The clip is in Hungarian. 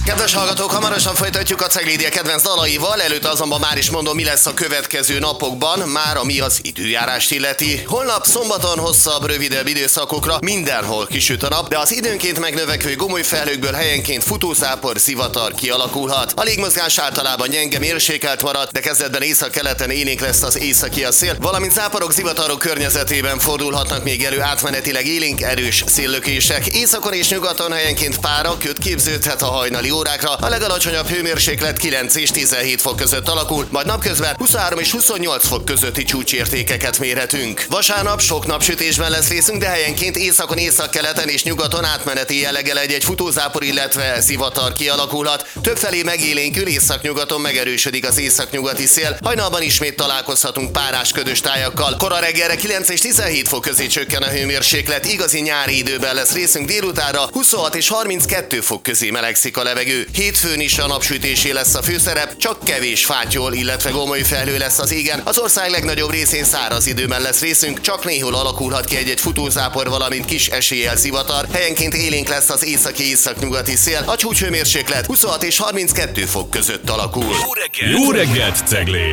Kedves hallgatók, hamarosan folytatjuk a Ceglédia kedvenc dalaival, előtte azonban már is mondom, mi lesz a következő napokban, már ami az időjárást illeti. Holnap szombaton hosszabb, rövidebb időszakokra mindenhol kisüt a nap, de az időnként megnövekvő gomoly felhőkből helyenként futózápor, zivatar kialakulhat. A légmozgás általában gyenge, mérsékelt marad, de kezdetben északkeleten élénk lesz az északi a szél, valamint záporok, zivatarok környezetében fordulhatnak még elő átmenetileg élénk, erős széllökések. Északon és nyugaton helyenként pára, köd képződhet a hajnali órákra, a legalacsonyabb hőmérséklet 9 és 17 fok között alakul, majd napközben 23 és 28 fok közötti csúcsértékeket mérhetünk. Vasárnap sok napsütésben lesz részünk, de helyenként északon, északkeleten és nyugaton átmeneti jelleggel egy futózápor, illetve zivatar kialakulhat. Többfelé megélénkül, északnyugaton megerősödik az északnyugati szél, hajnalban ismét találkozhatunk párás ködös tájakkal. Kora reggelre 9 és 17 fok közé csökken a hőmérséklet, igazi nyári időben lesz részünk, délutánra 26 és 32 fok közé melegszik a levegő. Hétfőn is a napsütésé lesz a főszerep, csak kevés fátyol, illetve gomoly felhő lesz az égen. Az ország legnagyobb részén száraz időben lesz részünk, csak néhol alakulhat ki egy-egy futózápor, valamint kis eséllyel zivatar. Helyenként élénk lesz az északi-északnyugati szél, a csúcshőmérséklet 26 és 32 fok között alakul. Jó reggelt, Ceglé!